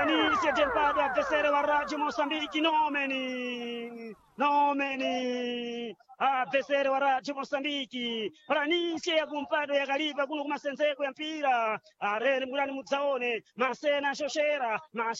Planície de Padua, terceiro a Rádio Moçambique, nomeni, a terceiro a Rádio Moçambique, Planície ya kumpadwe ya Kaliba kuno kumasenzeko ya mpira, arere mgulani mutsaone, Masena Xoxera,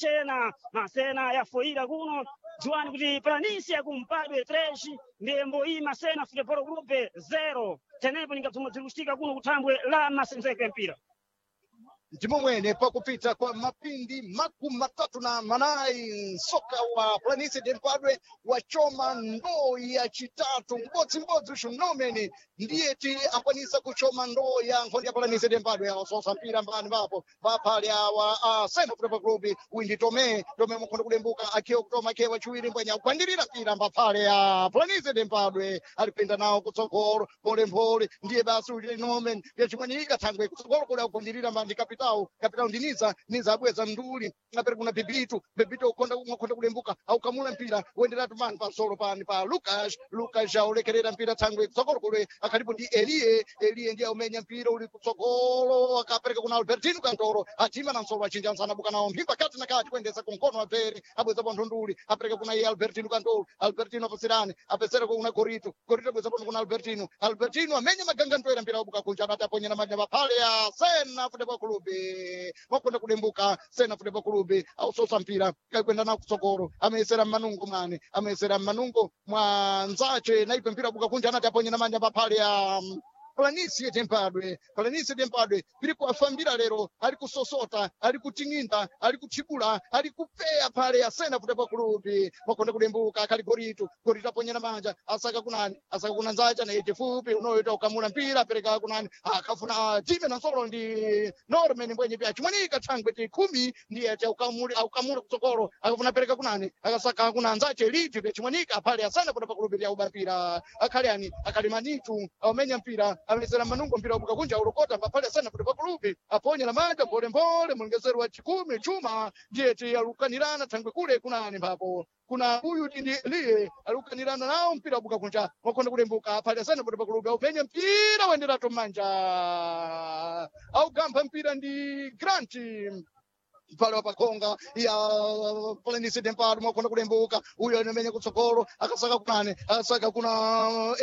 Masena ya Foira kuno, juani kuti Planície ya kumpadwe 3, ndembo hii Masena Futebol Grupe 0, tenepo ningatumudzikustika kuno kutambwe la masenzeko ya mpira. Ndimo mwene pakupita kwa mapindi makumi matatu na manayi soka wa Planície de Mpadwe wachoma ndoo ya chitatu m'bodzimbodzi xunomene ndiyeti akwanisa kuchoma ndoo ya nkhondo ya Planície de Mpadwe asosa mpira mbani vapo vaphali awa Sena Futebol Club windi tome mukhondo kulembuka akhiwa kutoma akhiwa chiwiri mbwenya kukwandirira mpira mbaphali ya Planície de Mpadwe alipenda nawo kutsogolo pole ndiye basi uli nomene yachimwanyika thangwe kutsogolo kule akukwandirira mbandi kapitao ndiniza abweza nduli ngapere kuna bebitu ukhonda kulembuka aukamula mpira wenderatu mani pansolo pani pa Lucas aulekerera mpira thangwe kutsogolo kule akhalipo ndi Elie ndiye aumenya mpira uli kutsogolo akapereka kuna Albertino Kantoro atima na nsolo achinja nsanabuka nawo mphimba kati na kati kuendesa kumkono wa peri abweza pontho nduli apereka kuna iye Albertino Kantoro apasirane apesera kuna Gorito abweza pontho kuna Albertino amenya magangantoera mpira wabuka kunja anati aponyera manja maphale ya Sena Futebol Club wakwenda kulembuka Sena Futebol Club ausosa mpira kakwenda na kutsogolo amesera mmanungo mwa nzache naipe mpira buka kunja anati aponyera manja maphale ya Planície de Mpadwe biri kuafambira lero ali kusosota ali kuting'inda ali kuchibula ali kupeya phale ya Sena Futebol Club wakwenda kulembuka akali Gorito aponyera manja asaka kuna nzacha na chifupi unoita ukamula mpira apereka kunani akafuna time na nsolo ndi Norman mbwenye pia chimwanika thangwe ti 10 ndiye aukamula kutsogolo akafuna pereka kunani akasaka kuna nzache liti pia chimwanika phale ya Sena Futebol Club ya ubapira akali Manitu aumenya mpira amesera manungo mpira ubuka kunja urokota mbaphale ya Sena Futebol Club aponya na manja pole mulengezero wa 10 chuma ndiye alukanirana thangwe kule kunani mbapo kuna huyu ndi Elie alukanirana nao mpira ubuka kunja wakonda kulembuka phale ya Sena Futebol Club aupenya mpira wendera tomanja augamba mpira ndi Grant pale wapakonga ya Planície de Mpadwe mwakonda kulembuka uyo anamenya kutsogolo akasaka kuna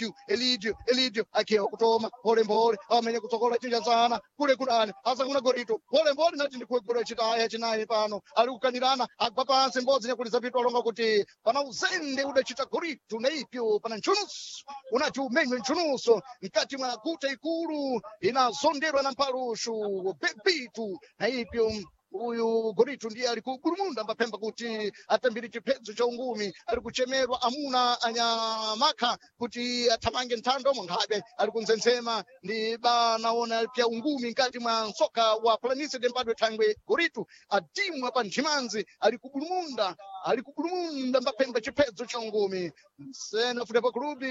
Elidio akiwa kutoma pole amenya kutsogolo achinja sana kule kunani asa kuna Gorito pole nati ndi kuegolo chinayi pano ali kukanirana agwa pansi mbodzi nyakuliza pitu alonga kuti pana uzende udachita Gorito naipyo pana nchunuso unati umenywe nchunuso mkati mwa guta ikulu inazonderwa na mpalushu bebitu naipyo uyu Gorito ndiye ali kugurumunda mbapemba kuti atambiri chiphedzo cha ungumi ali kuchemerwa amuna anyamaka kuti athamange nthando munghabe ali kunzenzema ndi banaona pya ungumi mkati mwa soka wa Planície de Mpadwe thangwe Gorito atimwa pa nthimanzi ali kugurumunda mbapemba chiphedzo cha ungumi Sena Futebol Club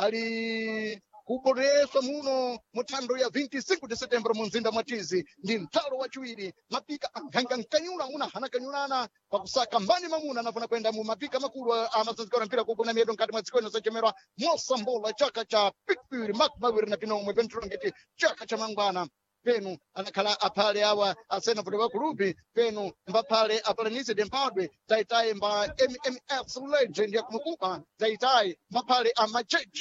ali kuboreswa muno muthando ya 25 de setembro munzinda mwatizi ndi mtalo wachiwiri mapika ankanyula amuna hanakanyulana pakusaka mbani mamuna anafuna kwenda mu mapika makulu amazanzikana mpira kugona miedo nkati mwa dziko inosachemerwa mosambola chaka cha pikpiri makumawiri na pinomwe pentrongeti chaka cha mangwana penu anakhala aphale awa Sena Futebol Club penu mbaphale a Planície de Mpadwe zaitayi mba MMF Legend ya kumukupa zaitayi maphale a machechi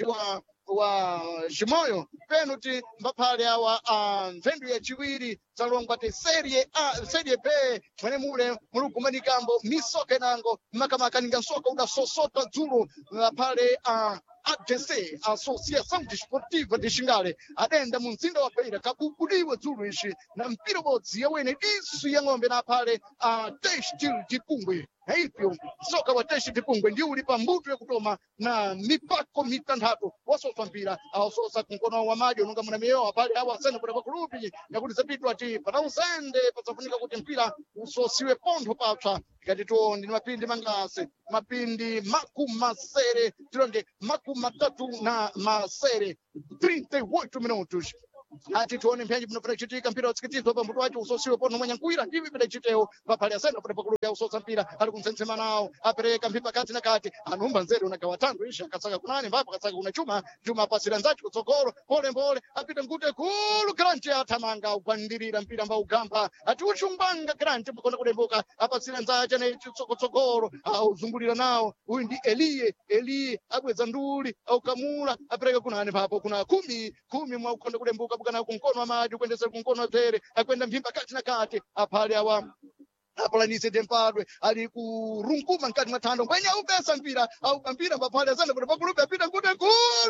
wa Chimoyo penalty mbaphale awa mphendu ya chiwiri zalongwa ti Serie B mwene muli kumanikambo misoka inango makamaka ninga nsoka udasosota dzulo mbaphale ADC Associação Desportiva de Xingale adenda mu mzinda wa Beira kakukuliwe dzulo ishi na mpira bodzi yawene disu ya ng'ombe na phale Teste de Pungwe hivyo soka wa Teste de Pungwe ndio uli pambuto ya kutoma na mipako mitandatu wasosa mpira awasosa kunkono wa maji ununga muna miyo pale awa Sena Futebol Club yakuti zapitu ati pana usende pasafunika kuti mpira usosiwe pontho papsa ikati tuondi ni mapindi mangase mapindi makumasere tilonde makumatatu na masere 38 minutos ati tuone mpyanyi pano padachitika mpira utsikitizwa pambuto wacho usosiwe pono mwanyankwira ndivi pidachitewo paphali asena pano pakulu ya usosa mpira ali kuntsensema nawo apereka mphipa kati na kati anumba nzeru unagawa tandu isha akasaka kunani mbapo akasaka kuna chuma apasira nzachi kutsogolo pole apita ngute kulu Grant athamanga ugwandirira mpira ambao ugamba ati uchumbanga Grant mukona kudembuka apasira nzachi na kutsogolo auzungulira nawo uyu ndi Eliye abweza nduli aukamula apereka kunani papo kuna kumi mwa ukonde kudembuka bukana kunkono amadi kuendesera kunkono atere akwenda mpimba kati na kati aphali awa apalanise dempadwe ali kurunkuma mkati matando kwenye upesa mpira au mpira paphali asana kuti pakulupe apita ngute kulu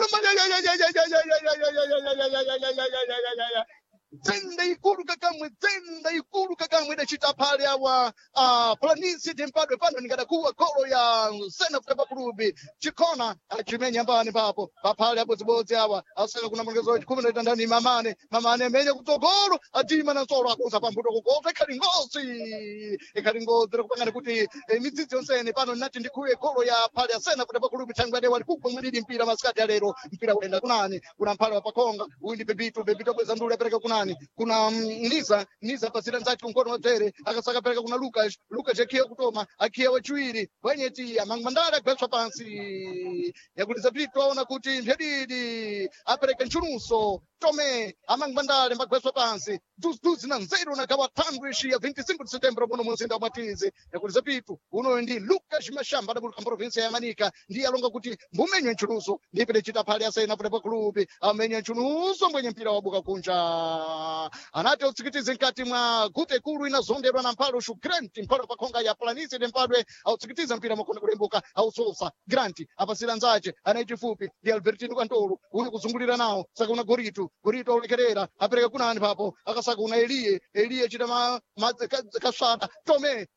Zenda ikulu kakamwe dachita pale awa Planície Dempadwe pano nikadakuwa kolo ya Sena Futebol Clube chikona chimenya mbani papo papale apo zibodzi awa asaka kuna mwengezo 10 ndani mamane amenya kutogolo atima na solo akuza pambuto kukota ikali ngozi kupangana kuti midzidzi yonsene pano nati ndikuye kolo ya pale ya Sena Futebol Clube changwade wali kubwa mwididi mpira maskati ya lero mpira wenda kunani kuna mpale wa pakonga uyu ndi bebito kweza ndule apereka kunani kuna Niza pasira nzati kunkono watere akasaka pereka kuna Lucas akia kutoma akia wachiwiri wenye tia mangmandala gweswa pansi yakuliza pito aona kuti mphedidi apereka nchunuso tome amangmandale mbagweswa pansi duzi na nzeru na gawa tangu ishi ya 25 Setembro muno mzinda wa Matizi yakuliza pito uno ndi Lucas Mashamba da bulka province ya Manika ndiye alonga kuti mbumenye nchunuso ndipede chita pale ya Sena Futebol Clube amenye nchunuso mwenye mpira wabuka kunja anati utsikitize nkati mwa gute kulu inazonderwa na mpalo Grant mpalo pakonga ya Planície Dempadwe autsikitiza mpira makona kulembuka ausosa Grant apasira nzache anachifupi ndi Albertino Kantoro uyu kuzungulira nawo saka una Gorito aulekerera apereka kunani papo akasaka una Eliye chita kasata tome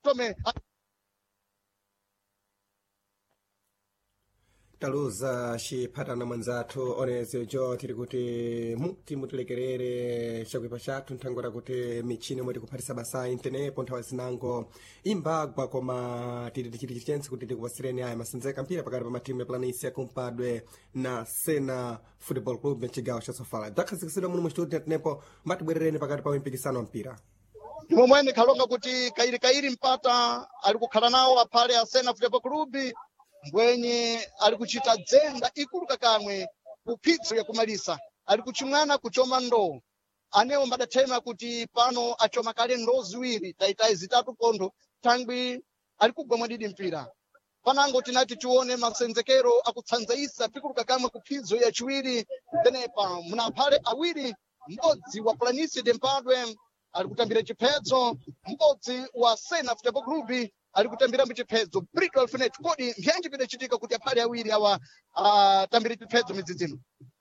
taluza xiphatana mwanzathu onezo jo tiri kuti mutilekerere chakwipa chathu nthangora kuti michini omwe tikuphatisa basa intenepo nthawi zinango imbagwa koma tiri tichiti chense kuti tikupasireni aya masenzeka mpira pakati pa matimu ya Planície Kumpadwe na Sena Futebol Clube mchigawo cha Sofala dakhazikisidwa muno muchitudio tenepo mbatibwerereni pakati pa mpikisano wa mpira momwene khalonga kuti kairi mpata ali kukhala nawo aphale a Sena Futebol Clube mbwenye ali kuchita dzenda ikulu kakamwe kupitso ya kumalisa ali kuchimwana kuchoma ndoo anewo mbadathema kuti pano achoma kale ndoo ziwiri taitayi zitatu pontho thangwi ali kugwa mwadidi mpira panango tinati tione masenzekero akutsanzaisa pikulu kakamwe kuphizo ya chiwiri tenepa muna aphale awiri m'bodzi wa Planície Dempadwe ali kutambira chiphedzo m'bodzi wa Sena Futebol Clube ali kutambira muchiphedzo Brito Alfinet kodi mpyanji pidachitika kuti aphale awiri awa atambire chiphedzo midzidzino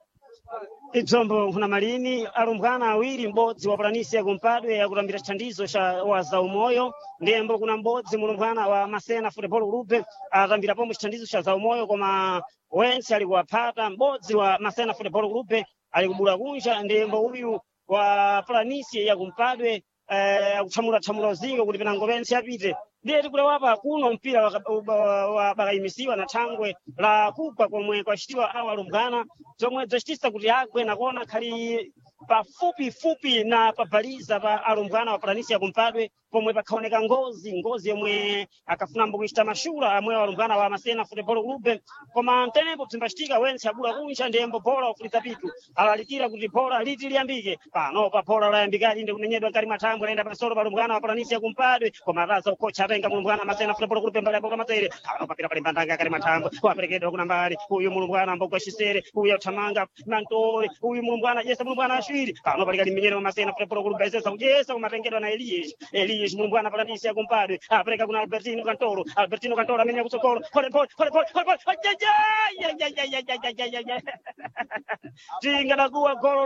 Idzombo kuna malini alumbwana awiri m'bodzi wa Planície Kumpadwe akutambira chithandizo wa zaumoyo ndiyembo kuna m'bodzi mulumbwana wa Masena Futebol Clube atambira pomwe chithandizo cha zaumoyo koma wense ali kuwaphata m'bodzi wa Masena Futebol Clube ali kubula kunja ndiyembo uyu wa Planície ya Kumpadwe akuthamula uzingo kuti pinango wense apite ndiye tikulewapa kuno mpira wakayimisiwa na thangwe la kugwa komwe kwachitiwa awa alumbwana zomwe zacitisa kuti agwe nakuona khali pafupi na pabaliza pa alumbwana wa Planície Kumpadwe pomwe pakhaoneka ngozi yomwe akafunambo kuchita mashula amwe alumbwana wa Masena Futebol Clube koma mtenepo bzimbacitika wense abula kunja ndiyembo bhola ufuliza pitu alalikira kuti bhola liti liyambike panopa bhola layambikali ndi kumenyedwa nkati mathambwe layenda pasolo pa alumbwana wa Planície Kumpadwe koma raza ukocha atenga mulumbwana Masena Futebol Clube mbali yapo kamatere papira pali mbandanga kali mathambwe waperekedwa kuna mbali uyu mulumbwana ambogwa xisere uyu uthamanga nantore uyu mulumbwana jesa mulumbwana ashwiri pano pali kali mmenyero wa Masena Futebol Clube ayesesa kujesa kumatengedwa na Eliye mulumbwana Planície Kumpadwe apereka kuna Albertino Kantoro amenya kutsogolo pole tingadakuwa golo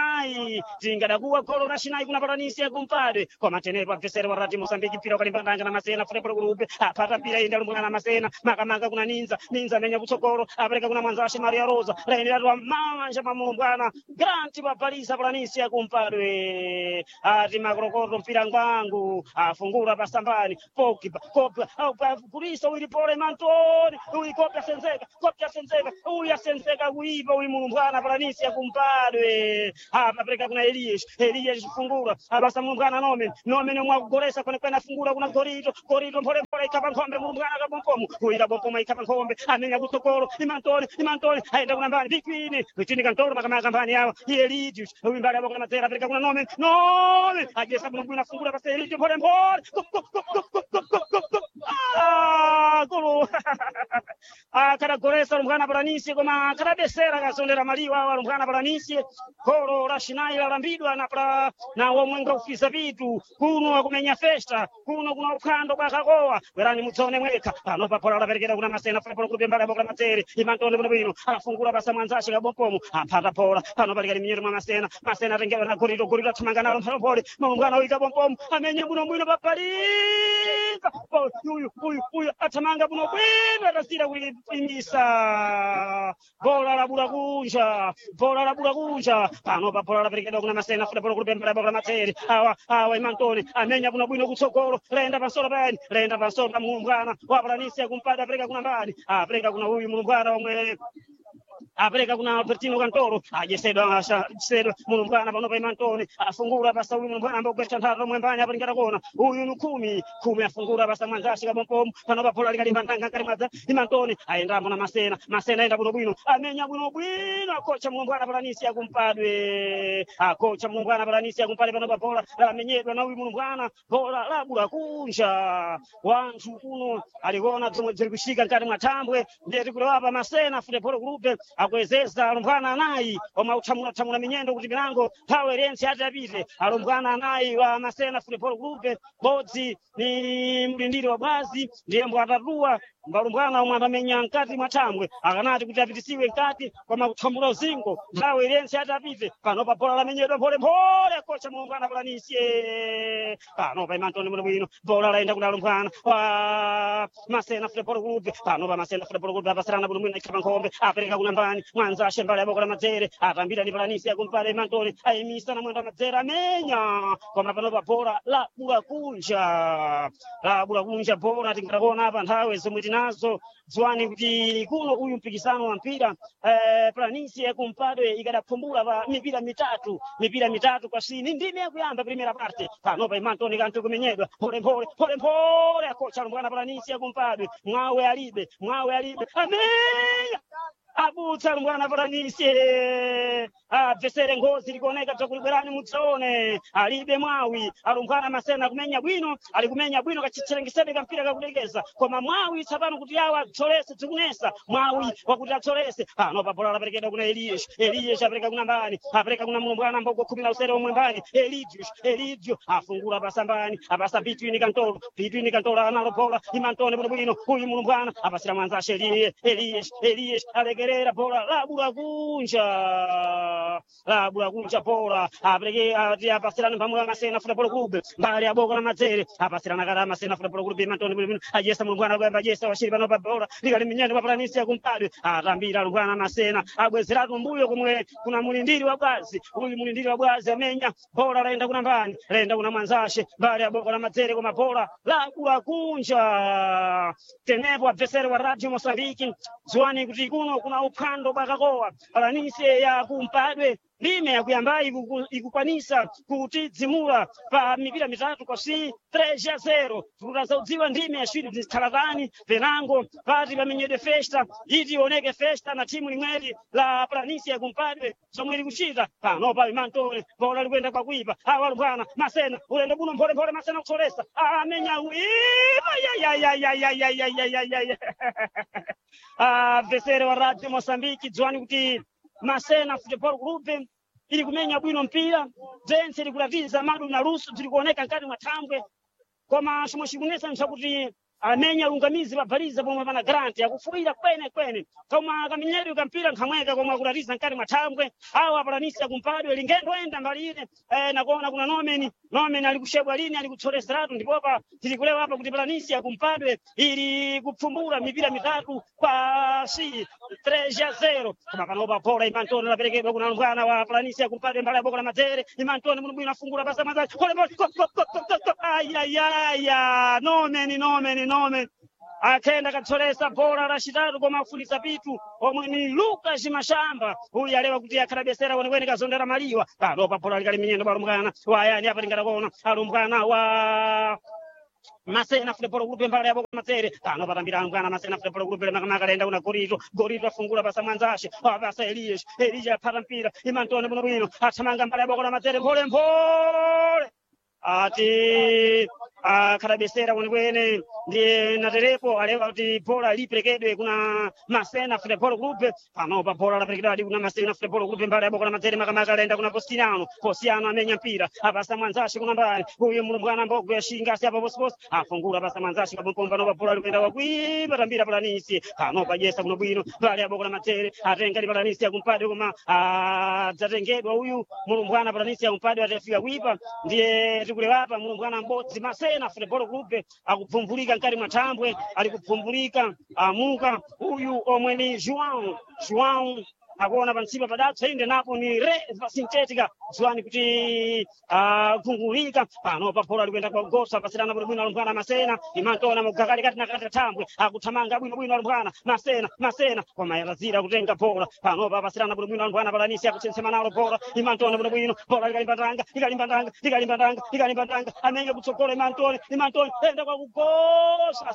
la Shinai kuna Planície Kumpadwe koma tenepo abvesere wa Radio Mozambique mpira ukalimbandanja na Masena Futebol Clube apata mpira inde alumbwana na Masena makamanga kuna Ninza amenya kutsogolo apereka kuna mwanza wa Maria Rosa laenera manja pa mulumbwana Grant wa Baliza Planície kumpadwe ati makrokoto mpira ngwangu afungura pasambani pokipa kopla kulisa uili pole mantoni uili kopya senzeka uili asenzeka kuipa uili mulumbwana Planície kumpadwe apapereka kuna Elias fungura abasa mulumbwana nomen mwakugolesa kwene fungura kuna gorito mpole ikapa nkombe mulumbwana kabompomu uila bompomu ikapa nkombe amenya kutokolo imantoni aenda kuna mbani bikwini kantoro makamaya kampani yawa Elias uili mbali abokana matera apereka kuna nomen ajesa mulumbwana fungura pasa Elias mpole golo akadagolesa lumbwana Planície koma akadabesera kasondera maliwa wa lumbwana Planície golo la Shinai lalambidwa na womwenga ufiza vitu kuno akumenya festa kuno kuna ukhando kwakakowa werani mutsone mweka pano papola laperekera kuna masena fapolo kupembala aboka matere imantone bwino afungula basa mwanzashi kabompomu aphata pola pano palikali minyero mwa masena atengera na gorito thamanga nalo mpole mulumbwana uika bompomu amenye bwino papalika uyu athamanga bwino atasira kuimbisa bola labula kunja pano papola laperekera kuna masena fapolo kupembala aboka matere awa imantone amenya bwino kutsogolo lenda pansolo pa mulumbwana wa Planície kumpada apereka kuna mbani apereka kuna huyu mulumbwana omwe apereka kuna Albertino Cantoro ajesedwa mulumbwana pano pa imantoni afungura basa huyu mulumbwana ambao kwesha nthato mwembanya apereka kona huyu ni kumi afungura basa mwanzashi kabompomu pano papola likalimba ntanga kali mwadza imantoni aendambo na masena aenda bwino amenya bwino akocha mulumbwana Planície kumpadwe akocha mulumbwana Planície kumpadwe pano papola amenyedwa na huyu mulumbwana bola labula kunja wantu kuno alikona zomwe zili kushika nkati mwatambwe ndeti kulewapa masena futebol club akwezeza alumbwana anayi omwe uthamula minyendo kuti milango nthawi yense ati apite alumbwana anayi wa masena futebol club bodzi ni mlindiri wa bwazi ndiye mbwatatuwa mbalumbwana omwe amamenya nkati mwatambwe akanati kuti apitisiwe nkati koma kuthamula uzingo nthawi yense ati apite pano pa bola lamenyedwa mpole kocha mulumbwana Planície pano pa imantoni bwino bola laenda kuna alumbwana wa masena futebol club pano pa masena futebol club apasirana bwino ikapa nkhombe apereka kuna mbani mwanzashe mbali aboko la madzere atambira ni Planície kumpale imantoni ayimisa na mwenda madzere amenya koma pano pa bola labula kunja bola tingakona apa nthawi zomwe tinazo dziwani kuti kuno uyu mpikisano wa mpira Planície kumpadwe ikadaphumbula pa mipira mitatu kwa sini ndime yakuyamba primera parte pano pa imantoni kantu kumenyedwa pole akocha lumbwana Planície kumpadwe mwawe alibe amenya abutsa lumbwana Planície abvesere ngozi likuoneka takulibwerani mutsone alibe mwawi alumbwana masena kumenya bwino kachitserengesebe kampira kakudekeza koma mwawi tsapano kuti yawa atsolese zikunesa mwawi wakuti atsolese pano pabola laperekedwa kuna Elias apereka kuna mbani apereka kuna mulumbwana mbogo khumi na usere omwe mbani Elidio afungula pasambani apasa between Cantoro analo bola imantone bwino huyu mulumbwana apasira mwanzashe Elias alegerera bola labula kunja bola apereke apasirana pamwe masena futebol club mbali aboko la madzere apasirana kala masena futebol club imantoni bwino ajesa mulumbwana kwamba ajesa washiri pano pa bola likali minyendo pa Planície kumpadwe atambira lumbwana masena abwezeratu mbuyo kumwe kuna mulindiri wa bwazi uyu mulindiri wa bwazi amenya bola laenda kuna mbani laenda kuna mwanzashe mbali aboko la madzere koma bola labula kunja tenepo adversary wa Radio Mozambique dziwani kuti kuno kuna uphando bwakakowa Planície ya kumpadwe ndime yakuyamba ikukwanisa kutidzimula pa mipira mitatu kwa 3-0 tikutazaudziwa ndime yaswiri zithalatani penango pati pamenyedwe festa iti ioneke festa na timu limweli la Planície kumpadwe zomwe likuchita pano pa imantone bola likuenda kwa kuipa awa lumbwana masena ulendo buno mpole masena kutsolesa amenya adversary wa Radio Mozambique dziwani kuti masena futebol club ili kumenya bwino mpira dzense likulatiza madu na luso zilikuoneka nkati mwatambwe koma chomwe chikunesa nchakuti amenya lungamizi pabhaliza pomwe pana Grant akufuwira kwene koma kaminyeri kampira nkhamweka komwe akutatiza mkati mwa thambwe awa Palanisi yakumpadwe lingendo enda mbali ine nakuona kuna Nomen ali kushebwa lini ali kutsoleseratu ndipopa tili kulewa hapa kuti Palanisi yakumpadwe ili kupfumbula mipira mitatu kwa si 3-0 koma panopa bola Imantone laperekedwa kuna mwana wa Palanisi yakumpadwe mbali ya boko la Madzere Imantone muno bwino afungula pasa Madzere ayayaya Nomen akenda katsolesa bola lachitatu koma afundisa pitu omwe ni Lucas Mashamba uyu alewa kuti akhalabesera wenekwene kazondera maliwa panopa bola likali minyendo balumbwana wayani apa tingata kuona alumbwana wa Masena Football Group mbali yabo Matere pano patambira mwana Masena Football Group makamaka lenda una Gorito afungula pasa Mwanzashe pasa Elija patampira Imantone buno bwino athamanga mbali yabo Matere mpole ati akhalabesera wenekwene ndiye naterepo alewa kuti bola liperekedwe kuna Masena Football Group panopa bola laperekedwa ali kuna Masena Football Group mbali yabo Matere makamaka lenda kuna Postiano amenya mpira apasa Mwanzashe kuna mbali uyu mwana mbogo ya shinga si apa boss afungula pasa Mwanzashe kabomba no bola lupenda wakwimba tambira Palanisi panopa Jesa kuno bwino mbali yabo Matere atenga li Palanisi yakumpadwe koma zatengedwa uyu mwana Palanisi yakumpadwe atafika kuipa ndiye tikule hapa mwana mbodzi Masena Football Group akupfumbulika nkati mwa thambwe ali kupfumbulika amuka uyu omwe ni João akuona pansipa padatsa inde napo ni reva sintetica ziwani kuti kungulika panopa bola likwenda kwa gosa pasirana bwino alumbwana Masena Imantone mugakali kati na kati thambwe akuthamanga bwino alumbwana Masena koma yazira kutenga bola panopa pasirana bwino alumbwana Palanisi akutsensema nalo bola Imantone bwino bola ikalimbandanga amenya kutsogola Imantone enda kwa kugosa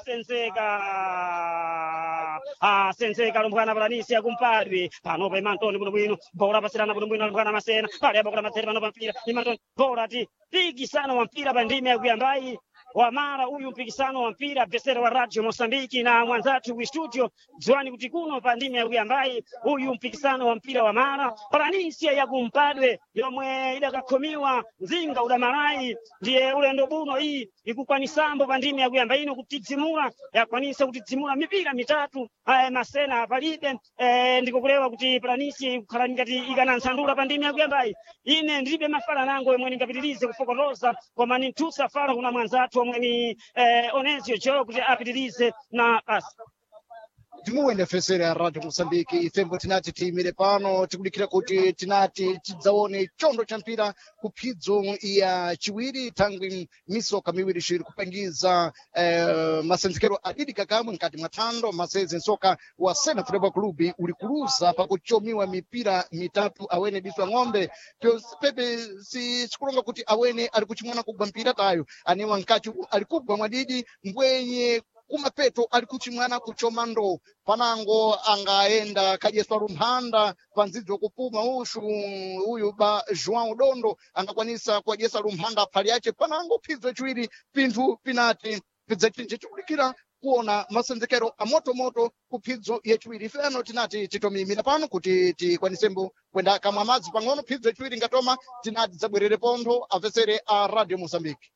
senzeka alumbwana Palanisi yakumpadwe panopa Imantone bwino bola pasirana bwino alumbwana Masena pale yabo kuna Matere panopa mpira Imantone bola pigi sana wa mpira bandime ya kuyambai wa mara uyu mpikisano wa mpira besera wa Radio Mosambiki na mwanzatu wa studio ziwani kuti kuno pa ndimi ya kuyambai uyu mpikisano wa mpira wa mara Palanisi yakumpadwe yomwe idakakomiwa nzinga udamarai ndiye ulendo buno hii ikukwanisambo pa ndimi ya kuyambai ino kutidzimula yakwanisa kutidzimula mipira mitatu Masena palibe ndikukulewa kuti Palanisi kukhala ngati ikanansandula pa ndimi ya kuyambai ine ndilibe mafala nango yomwe ningapitirize kufokotoza koma ni mtusa fala kuna mwanzatu omwe ni Onezio Joe kuti apitirize na basi timuwene fesera ya Radio Mosambiki ifembo tinati tiyimire pano tikulikira kuti tinati tidzaone chondo cha mpira kuphidzo ya chiwiri thangwi misoka miwiri shiri kupangiza masenzekero adidi kakamwe nkati mwa thando maseze nsoka wa Sena Football Club uli kulusa pakuchomiwa mipira mitatu awene biswa ng'ombe pepe si sikulonga kuti awene ali kuchimwana kugwa mpira tayo anewa nkati ali kugwa mwadidi mbwenye kumapeto ali kuchimwana kuchoma ndo panango angaenda kajeswa rumhanda panzidzo kupuma uyu ba João Dondo angakwanisa kuajesa rumhanda pali yache panango phidzo chiwiri pinthu pinati pidzechinje chikulikira kuona masenzekero amoto kuphidzo yechiwiri ifeno tinati titomimira pano kuti tikwanisembo kwenda kamwa madzi pang'ono phidzo yechiwiri ngatoma tinati zabwerere pontho avesere a Radio Mosambiki.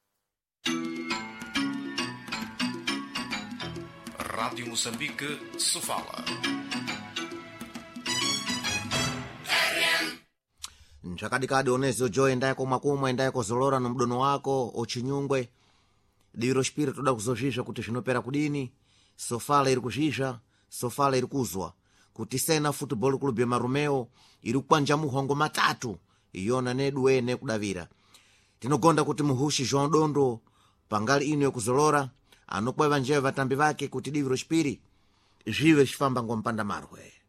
Rádio Moçambique se fala. Nchakadikadi Onezio Joe endayeko mwakumwa endayeko zolora no mdono wako ochinyungwe diro spiri toda kuzozhisha kuti zvinopera kudini sofala iri kuzhisha sofala iri kuzwa kuti Sena Football Club ya Marumeo iri kukwanja muhongo matatu iyona neduwe nekudavira tinogonda kuti muhushi João Dondo pangali ino yokuzolora anokweva njeva vatambi vake kuti diviro spiri zvive chifamba ngompanda marwe